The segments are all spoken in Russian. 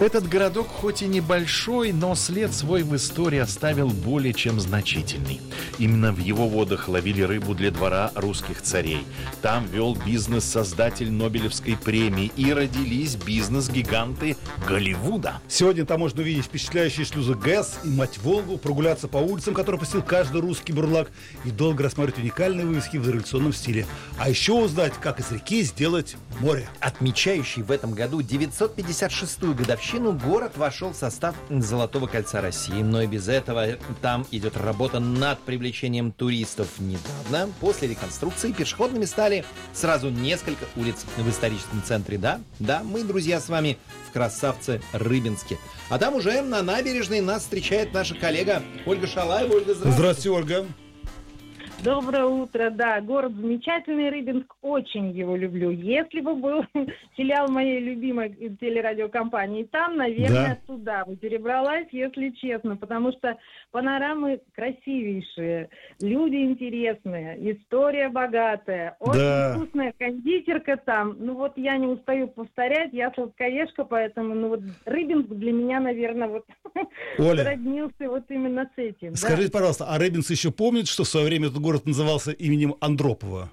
Этот городок хоть и небольшой, но след свой в истории оставил более чем значительный. Именно в его водах ловили рыбу для двора русских царей. Там вел бизнес создатель Нобелевской премии, и родились бизнес-гиганты Голливуда. Сегодня там можно увидеть впечатляющие шлюзы ГЭС и мать Волгу, прогуляться по улицам, которые посетил каждый русский бурлак, и долго рассмотреть уникальные вывески в дореволюционном стиле. А еще узнать, как из реки сделать море. Отмечающий в этом году 956-ю годовщину город вошел в состав Золотого кольца России. Но и без этого там идет работа над привлечением туристов. Недавно, после реконструкции, пешеходными стали сразу несколько улиц в историческом центре. Да, мы, друзья, с вами в красавце Рыбинске. А там уже на набережной нас встречает наша коллега Ольга Шалаева. Ольга, здравствуйте. Здравствуйте, Ольга. Доброе утро, да, город замечательный, Рыбинск, очень его люблю. Если бы был филиал моей любимой телерадиокомпании там, наверное, туда бы перебралась, если честно, потому что панорамы красивейшие, люди интересные, история богатая, очень вкусная кондитерка там. Ну вот я не устаю повторять, я сладкоежка, поэтому Рыбинск для меня, наверное, Оля, роднился вот именно с этим. Скажите, пожалуйста, а Рыбинск еще помнит, что в свое время этот город назывался именем Андропова?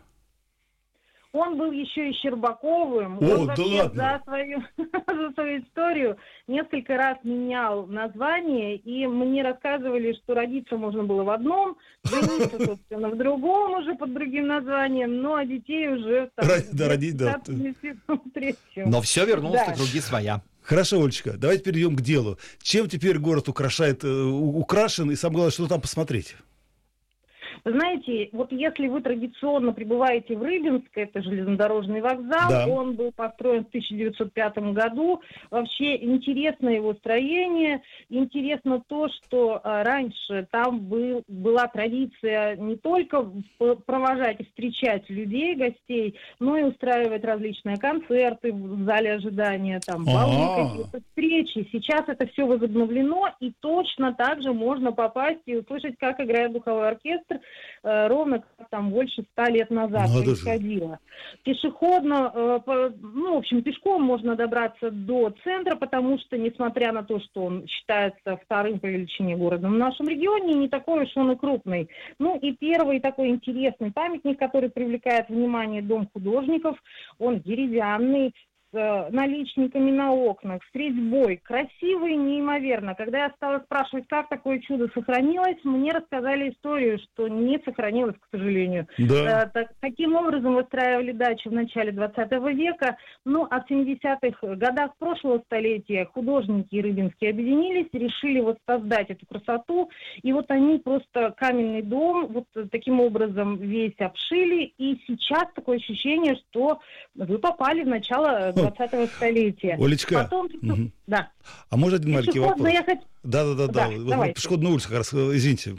Он был еще и Щербаковым. Он вообще за свою историю несколько раз менял название, и мне рассказывали, что родиться можно было в одном, жениться, собственно, в другом уже под другим названием, но детей уже родить, в третьем. Но все вернулось на круги своя. Хорошо, Олечка, давайте перейдем к делу. Чем теперь город украшен, и самое главное, что там посмотреть? Вы знаете, вот если вы традиционно прибываете в Рыбинск, это железнодорожный вокзал, он был построен в 1905 году. Вообще интересно его строение, интересно то, что раньше там была традиция не только провожать и встречать людей, гостей, но и устраивать различные концерты в зале ожидания, там, балы, какие-то встречи. Сейчас это все возобновлено, и точно так же можно попасть и услышать, как играет духовой оркестр, ровно как там больше 100 лет назад происходило. Пешеходно, в общем, пешком можно добраться до центра, потому что, несмотря на то, что он считается вторым по величине городом в нашем регионе, не такой уж он и крупный. Ну и первый такой интересный памятник, который привлекает внимание, Дом художников, он деревянный, с наличниками на окнах, с резьбой, красивый неимоверно. Когда я стала спрашивать, как такое чудо сохранилось, мне рассказали историю, что не сохранилось, к сожалению. Таким образом выстраивали дачи в начале 20 века, а в 70-х годах прошлого столетия художники рыбинские объединились, решили воссоздать эту красоту, и вот они просто каменный дом вот таким образом весь обшили, и сейчас такое ощущение, что вы попали в начало 20-го столетия. Олечка, да. А можно один маленький вопрос? Да. Вот пешеходная улица, как раз, извините.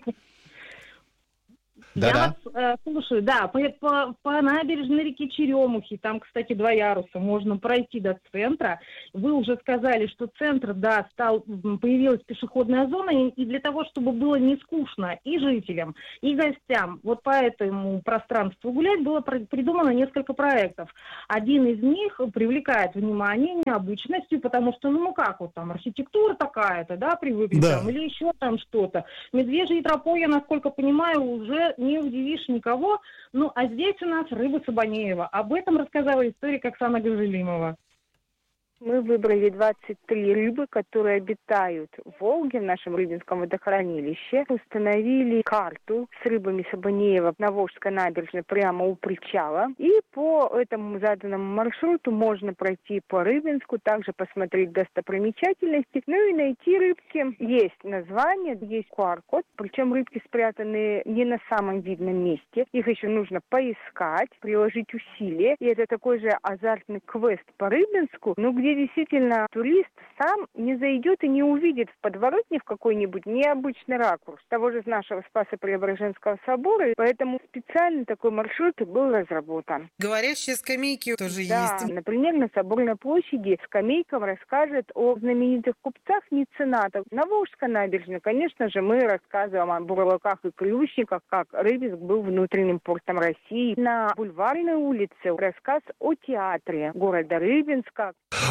Я вас слушаю, по набережной реки Черемухи, там, кстати, 2 яруса, можно пройти до центра. Вы уже сказали, что центр, появилась пешеходная зона, и для того, чтобы было не скучно и жителям, и гостям, вот по этому пространству гулять, было придумано несколько проектов. Один из них привлекает внимание необычностью, потому что, там архитектура такая-то, привыкли, или еще там что-то. Медвежьей тропой, я, насколько понимаю, уже не удивишь никого. А здесь у нас рыба Сабанеева. Об этом рассказала историк Оксана Газелимова. Мы выбрали 23 рыбы, которые обитают в Волге, в нашем Рыбинском водохранилище. Установили карту с рыбами Сабанеева на Волжской набережной прямо у причала. И по этому заданному маршруту можно пройти по Рыбинску, также посмотреть достопримечательности, и найти рыбки. Есть название, есть QR-код, причем рыбки спрятаны не на самом видном месте. Их еще нужно поискать, приложить усилия. И это такой же азартный квест по Рыбинску, где действительно турист сам не зайдет и не увидит в подворотне в какой-нибудь необычный ракурс того же нашего Спасо-Преображенского собора, и поэтому специально такой маршрут и был разработан. Говорящие скамейки тоже есть. Да, например, на Соборной площади скамейка расскажет о знаменитых купцах-меценатах. На Волжской набережной, конечно же, мы рассказываем о бурлаках и ключниках, как Рыбинск был внутренним портом России. На Бульварной улице рассказ о театре города Рыбинска.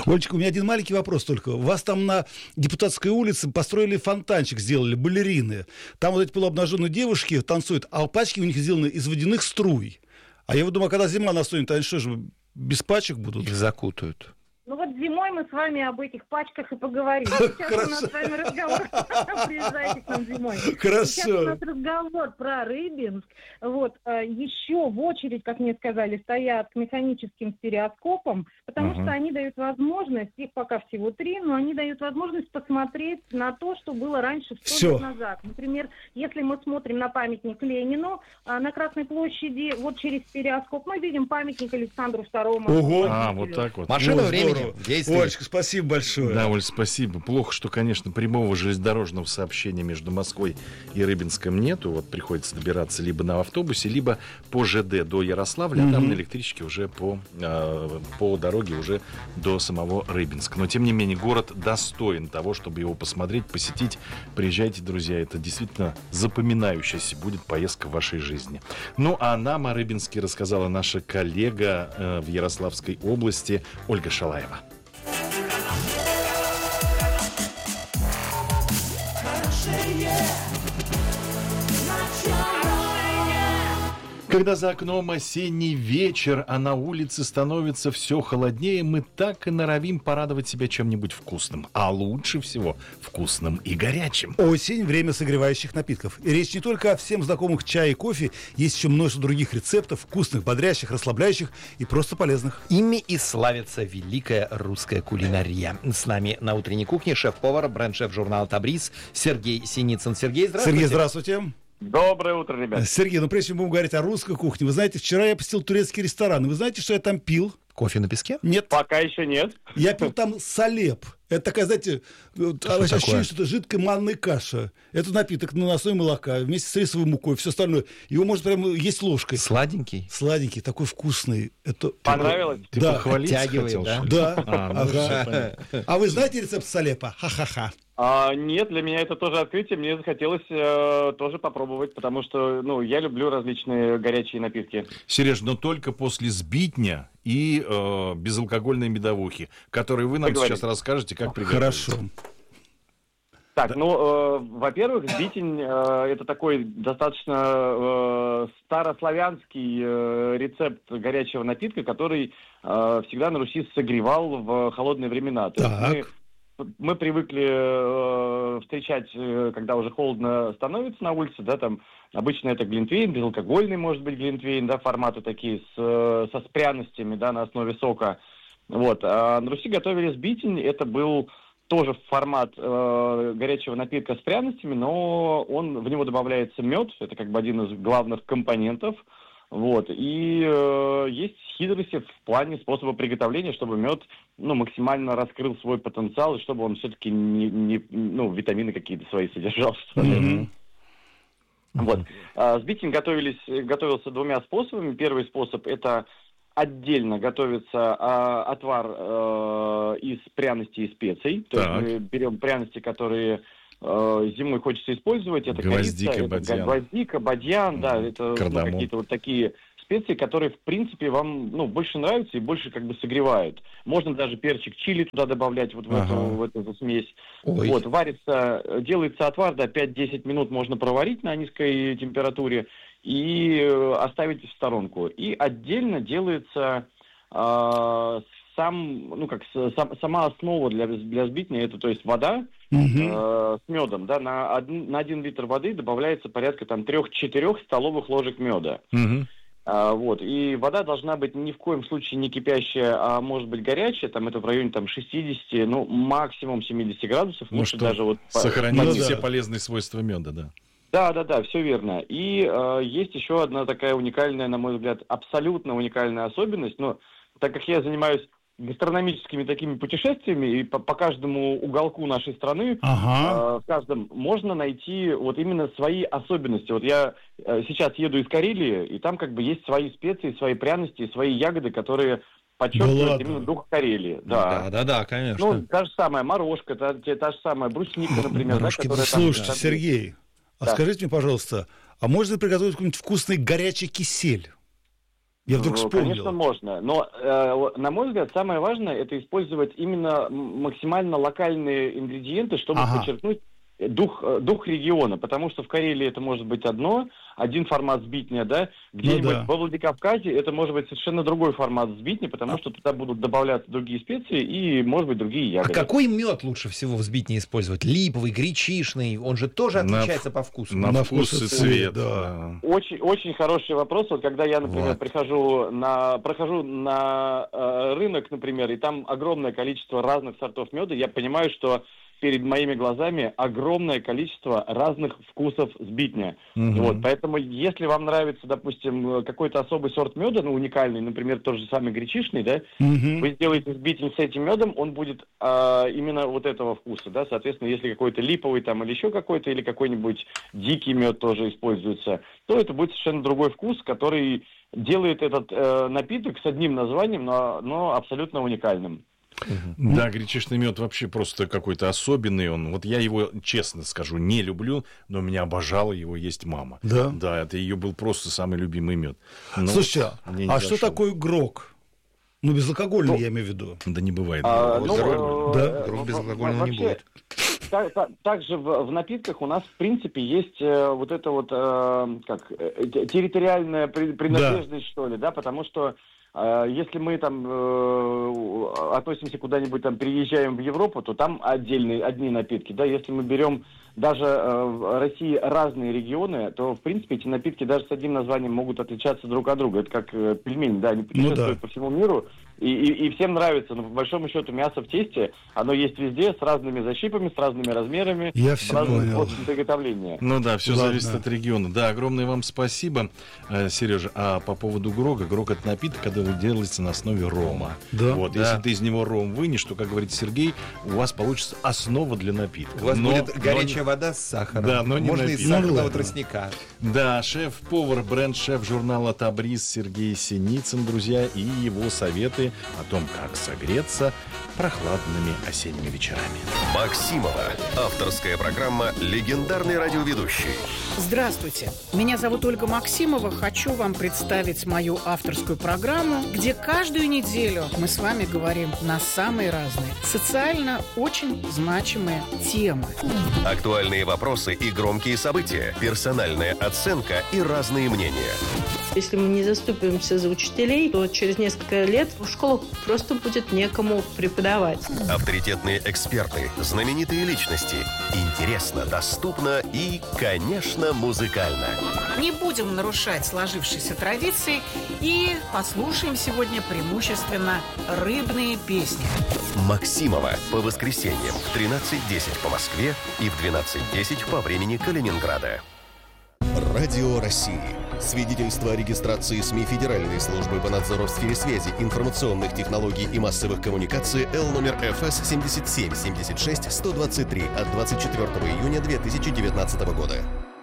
Олечка, у меня один маленький вопрос только. У вас там на Депутатской улице построили фонтанчик, сделали, балерины. Там вот эти полуобнаженные девушки танцуют, а пачки у них сделаны из водяных струй. А я вот думаю, когда зима наступит, они что же, без пачек будут? Их закутают. Ну вот зимой мы с вами об этих пачках и поговорим. Сейчас у нас с вами разговор. Приезжайте к нам зимой. Хорошо. Сейчас у нас разговор про Рыбинск. Вот. Еще в очередь, как мне сказали, стоят к механическим стереоскопам, потому что они дают возможность, их пока всего 3, но они дают возможность посмотреть на то, что было раньше 100 лет назад. Например, если мы смотрим на памятник Ленину на Красной площади, вот через стереоскоп мы видим памятник Александру II. Ого! Вот так вот. Машина времени. Олечка, спасибо большое. Да, Оль, спасибо. Плохо, что, конечно, прямого железнодорожного сообщения между Москвой и Рыбинском нету. Вот приходится добираться либо на автобусе, либо по ЖД до Ярославля, а там на электричке уже по дороге уже до самого Рыбинска. Но, тем не менее, город достоин того, чтобы его посмотреть, посетить. Приезжайте, друзья, это действительно запоминающаяся будет поездка в вашей жизни. Ну, а нам о Рыбинске рассказала наша коллега в Ярославской области Ольга Шалаева. Когда за окном осенний вечер, а на улице становится все холоднее, мы так и норовим порадовать себя чем-нибудь вкусным. А лучше всего вкусным и горячим. Осень – время согревающих напитков. И речь не только о всем знакомых чае и кофе, есть еще множество других рецептов, вкусных, бодрящих, расслабляющих и просто полезных. Ими и славится великая русская кулинария. С нами на утренней кухне шеф-повар, бренд-шеф журнала «Табриз» Сергей Синицын. Сергей, здравствуйте. Сергей, здравствуйте. Доброе утро, ребят. Сергей, ну прежде чем будем говорить о русской кухне, вы знаете, вчера я посетил турецкий ресторан, и вы знаете, что я там пил? Кофе на песке? Нет. Пока еще нет. Я пил там салеп. Это такая, знаете, ощущение, что это жидкая манная каша. Это напиток на основе молока вместе с рисовой мукой, все остальное. Его можно прямо есть ложкой. Сладенький? Сладенький, такой вкусный. Это... Понравилось? Ты да. похвалиться хотел, да? что ли? Да. Ага. А вы знаете рецепт салепа? Ха-ха-ха. Нет, для меня это тоже открытие. Мне захотелось тоже попробовать, потому что, я люблю различные горячие напитки. Сереж, но только после сбитня и безалкогольной медовухи, которые вы нам сейчас расскажете, как приготовить. Хорошо. Так, во-первых, сбитень это такой достаточно старославянский рецепт горячего напитка, который всегда на Руси согревал в холодные времена. То есть мы привыкли встречать, когда уже холодно становится на улице, да, там обычно это глинтвейн, безалкогольный, может быть, глинтвейн, да, форматы такие со пряностями, да, на основе сока. Вот. А на Руси готовили сбитень, это был тоже формат горячего напитка с пряностями, но в него добавляется мед, это как бы один из главных компонентов. Вот. И есть хитрости в плане способа приготовления, чтобы мед максимально раскрыл свой потенциал, и чтобы он все-таки витамины какие-то свои содержал. Вот. Сбитень готовился двумя способами. Первый способ – это отдельно готовится отвар из пряностей и специй. То есть мы берем пряности, которые зимой хочется использовать. Это гвоздика, бадьян, да, это какие-то вот такие специи, которые, в принципе, вам больше нравятся и больше как бы согревают. Можно даже перчик чили туда добавлять, вот в эту смесь. Ой. Вот, делается отвар, 5-10 минут можно проварить на низкой температуре и оставить в сторонку. И отдельно делается сама основа для сбитня, это то есть вода с медом. Да, на 1 литр воды добавляется порядка 3-4 столовых ложек меда. Вот. И вода должна быть ни в коем случае не кипящая, а может быть горячая. Там это в районе 60, максимум 70 градусов. Что даже сохранить все полезные свойства меда, да. Да, все верно. И есть еще одна такая уникальная, на мой взгляд, абсолютно уникальная особенность. Но так как я занимаюсь гастрономическими такими путешествиями, и по каждому уголку нашей страны, в каждом можно найти вот именно свои особенности. Вот я сейчас еду из Карелии, и там как бы есть свои специи, свои пряности, свои ягоды, которые подчеркивают именно дух Карелии. Да, конечно. Та же самая морожка, та же самая брусника, например. Слушайте, Сергей, скажите мне, пожалуйста, а можно приготовить какой-нибудь вкусный горячий кисель? Я вдруг вспомнил. Конечно, можно. Но, на мой взгляд, самое важное – это использовать именно максимально локальные ингредиенты, чтобы подчеркнуть дух региона. Потому что в Карелии это может быть один формат сбитня, да? Где-нибудь во Владикавказе это может быть совершенно другой формат сбитня, потому что туда будут добавляться другие специи и, может быть, другие ягоды. А какой мед лучше всего в сбитне использовать? Липовый, гречишный? Он же тоже отличается по вкусу. На вкус и цвет, да. Очень, очень хороший вопрос. Вот когда я, например, прохожу на рынок, например, и там огромное количество разных сортов меда, я понимаю, что перед моими глазами огромное количество разных вкусов сбитня. Вот, поэтому, если вам нравится, допустим, какой-то особый сорт меда, уникальный, например, тот же самый гречишный, да, вы сделаете сбитень с этим медом, он будет именно вот этого вкуса, да, соответственно, если какой-то липовый там или еще какой-то, или какой-нибудь дикий мед тоже используется, то это будет совершенно другой вкус, который делает этот напиток с одним названием, но абсолютно уникальным. Да, гречишный мед вообще просто какой-то особенный. Вот я его, честно скажу, не люблю, но меня обожала его есть мама. Да? Да, это ее был просто самый любимый мед. Слушайте, что такое грог? Безалкогольный, я имею в виду. Да не бывает. Грог безалкогольного не будет. Также в напитках у нас, в принципе, есть вот это вот территориальная принадлежность, что ли, да, потому что если мы там относимся куда-нибудь, там, переезжаем в Европу, то там одни напитки, да, если мы берем даже в России разные регионы, то, в принципе, эти напитки даже с одним названием могут отличаться друг от друга. Это как пельмени, да, они путешествуют по всему миру, и всем нравится, но по большому счету мясо в тесте, оно есть везде, с разными защипами, с разными размерами, с разным способом приготовления. Все зависит от региона. Да, огромное вам спасибо, Сережа. А по поводу грога, грог — это напиток, который делается на основе рома. Если ты из него ром вынешь, то, как говорит Сергей, у вас получится основа для напитка. У вас будет горячая вода с сахаром. Да, но не можно из сахарного тростника. Да, шеф-повар, бренд-шеф журнала «Табриз» Сергей Синицын, друзья, и его советы о том, как согреться прохладными осенними вечерами. Максимова. Авторская программа «Легендарный радиоведущий». Здравствуйте. Меня зовут Ольга Максимова. Хочу вам представить мою авторскую программу, где каждую неделю мы с вами говорим на самые разные, социально очень значимые темы. Актуальные вопросы и громкие события, персональная оценка и разные мнения. Если мы не заступимся за учителей, то через несколько лет в школах просто будет некому преподавать. Авторитетные эксперты, знаменитые личности. Интересно, доступно и, конечно, музыкально. Не будем нарушать сложившиеся традиции и послушаем сегодня преимущественно рыбные песни. Максимова по воскресеньям в 13:10 по Москве и в 12:10 по времени Калининграда. Радио России. Свидетельство о регистрации СМИ Федеральной службы по надзору в сфере связи, информационных технологий и массовых коммуникаций Л номер ФС 77-76-123 от 24 июня 2019 года.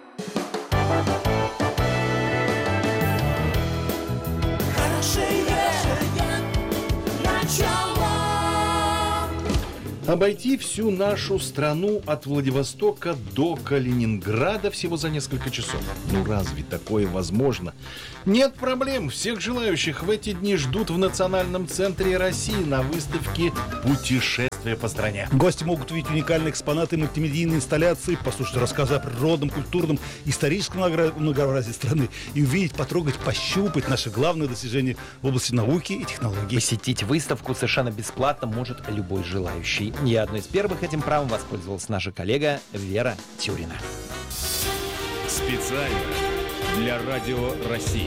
Обойти всю нашу страну от Владивостока до Калининграда всего за несколько часов. Разве такое возможно? Нет проблем. Всех желающих в эти дни ждут в Национальном центре России на выставке «Путешествия по стране». Гости могут увидеть уникальные экспонаты, мультимедийные инсталляции, послушать рассказы о природном, культурном, историческом многообразии страны и увидеть, потрогать, пощупать наши главные достижения в области науки и технологий. Посетить выставку совершенно бесплатно может любой желающий. И одной из первых этим правом воспользовалась наша коллега Вера Тюрина. Специально для Радио России.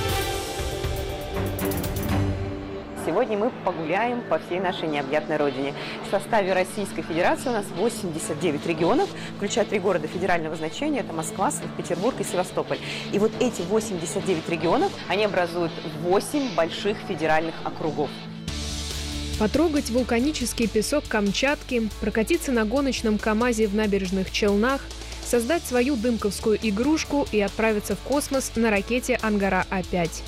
Сегодня мы погуляем по всей нашей необъятной родине. В составе Российской Федерации у нас 89 регионов, включая 3 города федерального значения. Это Москва, Санкт-Петербург и Севастополь. И вот эти 89 регионов, они образуют 8 больших федеральных округов. Потрогать вулканический песок Камчатки, прокатиться на гоночном КАМАЗе в набережных Челнах, создать свою дымковскую игрушку и отправиться в космос на ракете «Ангара-А5».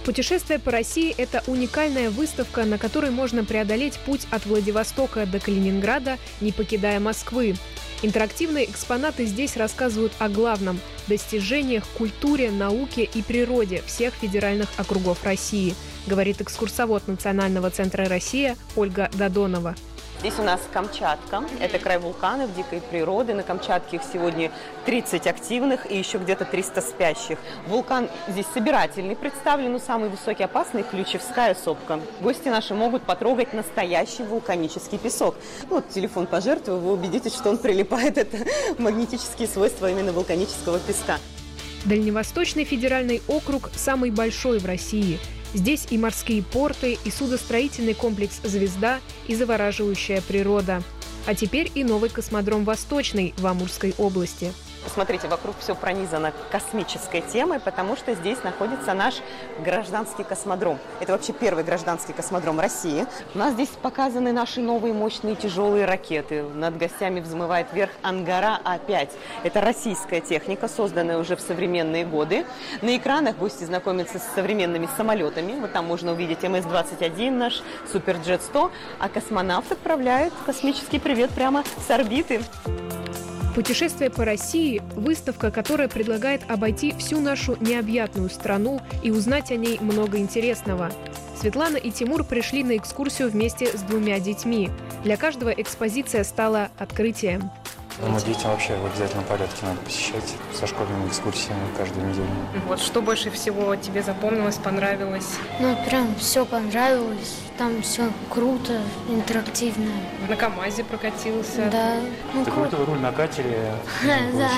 Путешествие по России – это уникальная выставка, на которой можно преодолеть путь от Владивостока до Калининграда, не покидая Москвы. Интерактивные экспонаты здесь рассказывают о главном – достижениях, культуре, науке и природе всех федеральных округов России, говорит экскурсовод Национального центра «Россия» Ольга Додонова. Здесь у нас Камчатка. Это край вулканов, дикой природы. На Камчатке их сегодня 30 активных и еще где-то 300 спящих. Вулкан здесь собирательный представлен, но самый высокий опасный – Ключевская сопка. Гости наши могут потрогать настоящий вулканический песок. Вот телефон пожертвую, вы убедитесь, что он прилипает. Это магнетические свойства именно вулканического песка. Дальневосточный федеральный округ самый большой в России. Здесь и морские порты, и судостроительный комплекс «Звезда», и завораживающая природа. А теперь и новый космодром «Восточный» в Амурской области. Смотрите, вокруг все пронизано космической темой, потому что здесь находится наш гражданский космодром. Это вообще первый гражданский космодром России. У нас здесь показаны наши новые мощные тяжелые ракеты. Над гостями взмывает вверх Ангара-А5. Это российская техника, созданная уже в современные годы. На экранах гости знакомятся с современными самолетами. Вот там можно увидеть МС-21 наш, Суперджет-100. А космонавт отправляет космический привет прямо с орбиты. Путешествие по России – выставка, которая предлагает обойти всю нашу необъятную страну и узнать о ней много интересного. Светлана и Тимур пришли на экскурсию вместе с 2 детьми. Для каждого экспозиция стала открытием. Думаю, детям вообще в обязательном порядке надо посещать со школьными экскурсиями каждую неделю. Вот что больше всего тебе запомнилось, понравилось? Ну, прям все понравилось. Там все круто, интерактивно. На КамАЗе прокатился? Да. Ну, крутой руль на катере. Да.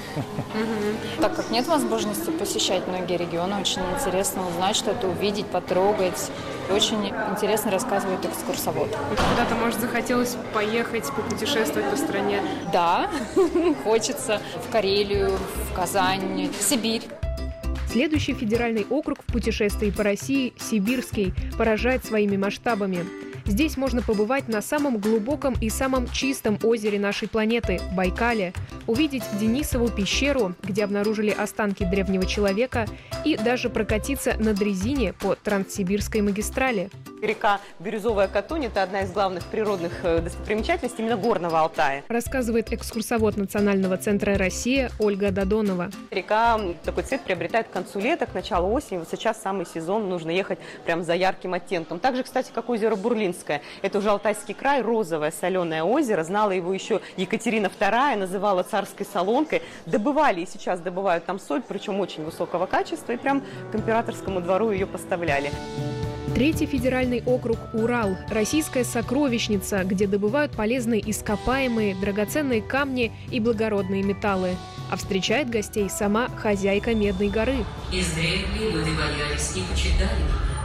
Так как нет возможности посещать многие регионы, очень интересно узнать что-то, увидеть, потрогать. И очень интересно рассказывает экскурсовод. Куда-то, может, захотелось поехать, попутешествовать по стране? Да, хочется в Карелию, в Казань, в Сибирь. Следующий федеральный округ в путешествии по России – Сибирский, поражает своими масштабами. Здесь можно побывать на самом глубоком и самом чистом озере нашей планеты – Байкале, увидеть Денисову пещеру, где обнаружили останки древнего человека, и даже прокатиться на дрезине по Транссибирской магистрали. Река Бирюзовая Катунь – это одна из главных природных достопримечательностей именно Горного Алтая. Рассказывает экскурсовод Национального центра «Россия» Ольга Додонова. Река такой цвет приобретает к концу лета, к началу осени. Вот сейчас самый сезон, нужно ехать прям за ярким оттенком. Так же, кстати, как озеро Бурлинское. Это уже Алтайский край, розовое соленое озеро. Знала его еще Екатерина II, называла царской солонкой. Добывали и сейчас добывают там соль, причем очень высокого качества. И прям к императорскому двору ее поставляли. Третий федеральный округ – Урал, российская сокровищница, где добывают полезные ископаемые, драгоценные камни и благородные металлы. А встречает гостей сама хозяйка Медной горы. Издревле люди боялись и почитали.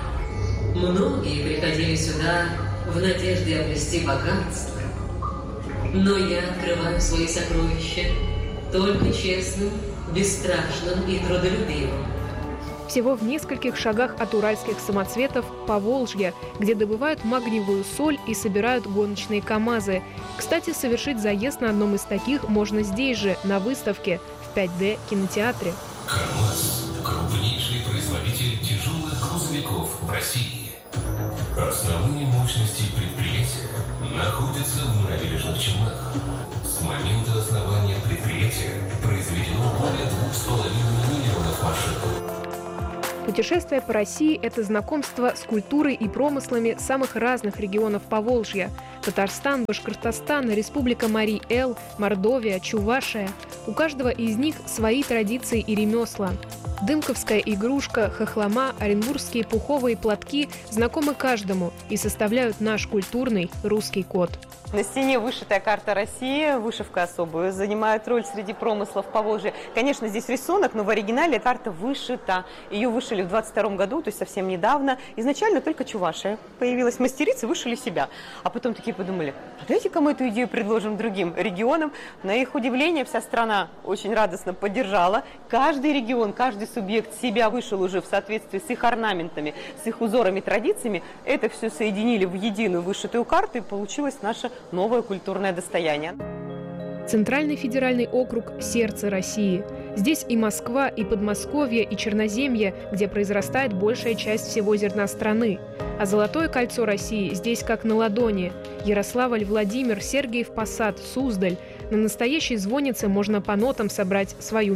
Многие приходили сюда в надежде обрести богатство. Но я открываю свои сокровища только честным, бесстрашным и трудолюбивым. Всего в нескольких шагах от уральских самоцветов Поволжье, где добывают магниевую соль и собирают гоночные КамАЗы. Кстати, совершить заезд на одном из таких можно здесь же, на выставке, в 5D кинотеатре. КамАЗ – крупнейший производитель тяжелых грузовиков в России. Основные мощности предприятия находятся в набережных Челнах. С момента основания предприятия произведено более 2,5 миллионов машин. Путешествие по России – это знакомство с культурой и промыслами самых разных регионов Поволжья. Татарстан, Башкортостан, Республика Марий-Эл, Мордовия, Чувашия. У каждого из них свои традиции и ремесла. Дымковская игрушка, хохлома, оренбургские пуховые платки знакомы каждому и составляют наш культурный русский код. На стене вышитая карта России, вышивка особую занимает роль среди промыслов Поволжья. Конечно, здесь рисунок, но в оригинале карта вышита. Ее вышили в 22 году, то есть совсем недавно. Изначально только Чувашия появилась. Мастерицы вышили себя. А потом такие подумали, а давайте-ка мы эту идею предложим другим регионам. На их удивление вся страна очень радостно поддержала. Каждый регион, каждый субъект себя вышел уже в соответствии с их орнаментами, с их узорами, традициями. Это все соединили в единую вышитую карту, и получилось наше новое культурное достояние. Центральный федеральный округ – сердце России. Здесь и Москва, и Подмосковье, и Черноземье, где произрастает большая часть всего зерна страны. А Золотое кольцо России здесь как на ладони. Ярославль, Владимир, Сергиев Посад, Суздаль. На настоящей звоннице можно по нотам собрать свою